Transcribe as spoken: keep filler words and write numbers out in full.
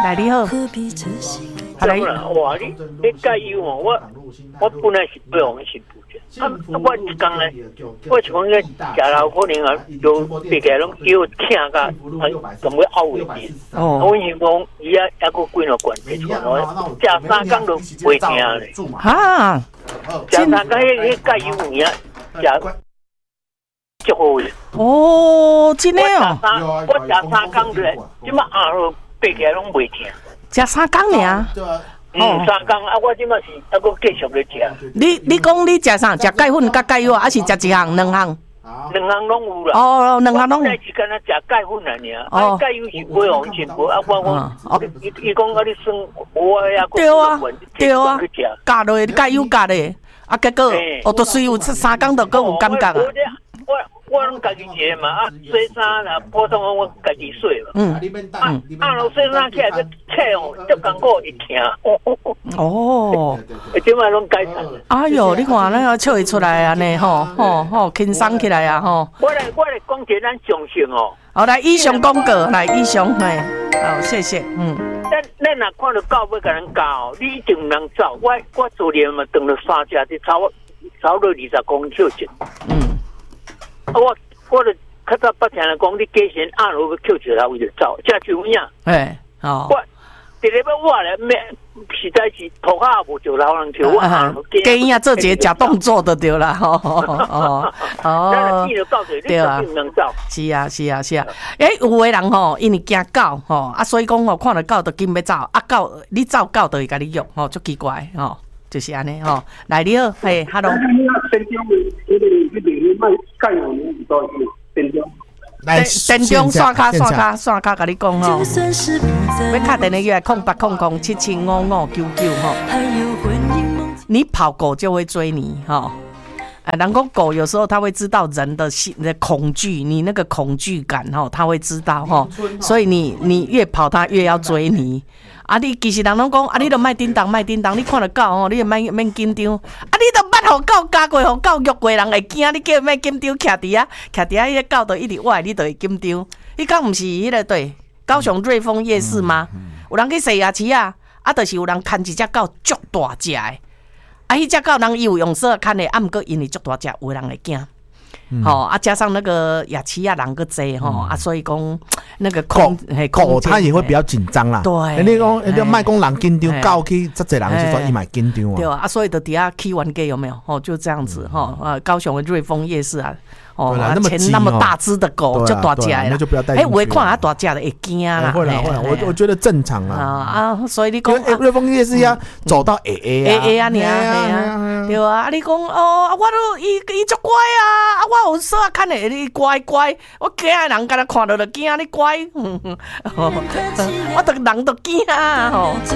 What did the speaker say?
来你好， 来，哇，你你介意我？我我本来是不用去补的，啊，我一讲呢，我是讲个食老可能啊，就别个拢叫听个，咁个拗位置。哦，我因讲伊啊，一个几多关系出来，食三工都袂听咧。 哈， 食三工迄迄介意有啊，食。就好嘅。 哦，真诶哦。 我食三工咧，即马下落爬起来拢袂听。 食三工尔？ 嗯，三工啊，我即马是还佫继续咧食。 你你讲你食啥？食钙粉甲钙药，还是食一项两项？ 两项拢有啦。 哦，两项拢。 我是干那食钙粉啊尔，啊钙药是买红全部啊，我我伊伊讲啊，你算我啊， 对啊，对啊，加落钙药加咧，啊结果哦，都随有三工都佫有感觉啊。 我我拢家己洗嘛，啊洗衫啦，普通我家己洗嘛。嗯，啊啊，落洗衫起来个切哦，足艰苦一听。 哦， 即摆拢改善。 哎哟，你看那个笑会出来安尼吼吼吼，轻松起来啊吼。 我来我来讲一咱常识哦。 好，来以上讲过，来以上嘿，好谢谢，嗯。 咱咱若看到狗要甲咱教，你一定毋通走。我我昨天嘛等了三只，就差差不多二十公尺近。嗯。啊，我我就较早捌听人讲，你加先按落去扣住它，为就走，这就有影。 哎，哦。 我直直要我咧，咩实在是头壳无着老人跳，我按落去。 加影做一个假动作就对啦，吼哦哦。对啊， 是啊是啊是啊。诶，有诶人吼，因为惊狗吼，啊，所以讲吼，看到狗就紧要走，啊狗你走狗就会甲你喐，吼，足奇怪吼。就是安尼吼，来你好，嘿，哈喽。来，电中刷卡刷卡刷卡，甲你讲吼，要打电话过来空八空空七七五五九九吼。你跑狗就会追你吼。哎，然后狗有时候它会知道人的心的恐惧，你那个恐惧感吼，它会知道吼，所以你你越跑它越要追你。啊，你其实人拢讲，啊，你都莫叮当莫叮当，你看到狗吼，你就莫免紧张。啊，你都捌互狗咬过，互狗虐过，人会惊，你叫莫紧张，徛伫啊，徛伫啊，迄个狗就一直歪，你就会紧张。迄讲毋是迄个对，高雄瑞丰夜市吗？有人去洗牙齿啊，啊，就是有人牵一只狗足大只诶。啊，迄只狗人伊有用手牵的，啊，毋过因为足大只，有人会惊。嗯、哦，啊，加上那个牙齿啊，人个侪吼，嗯、啊，所以讲那个空嘿狗它也会比较紧张啦。 对， 你讲你卖讲人紧张，狗去这侪人就说伊买紧张啊。 对啊，所以就底下 K 完 G 有没有？哦，就这样子哈，呃、嗯，高雄的瑞丰夜市啊。哦， 那么那么大只的狗就大只啦， 那就不要带。 哎，我看它大只的会惊啦。 会啦会啦，我我觉得正常啦。 啊，所以你讲， 瑞丰夜市要走到 A A 啊 A A 啊，你啊，对啊，你讲哦，我都伊伊足乖啊，啊，我有说看的你乖乖，我惊的人敢若看到就惊，你乖，我都人都惊啊，吼。